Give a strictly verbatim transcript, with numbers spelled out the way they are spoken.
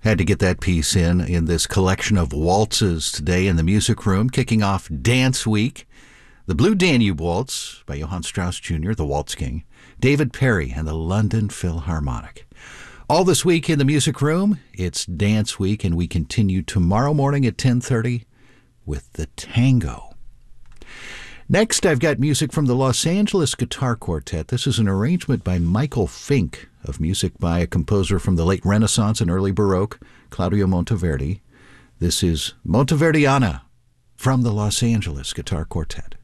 Had to get that piece in in this collection of waltzes today in the music room, kicking off Dance Week. The Blue Danube Waltz by Johann Strauss Junior, the Waltz King, David Perry, and the London Philharmonic. All this week in the music room, it's Dance Week, and we continue tomorrow morning at ten thirty with the tango. Next, I've got music from the Los Angeles Guitar Quartet. This is an arrangement by Michael Fink of music by a composer from the late Renaissance and early Baroque, Claudio Monteverdi. This is Monteverdiana from the Los Angeles Guitar Quartet.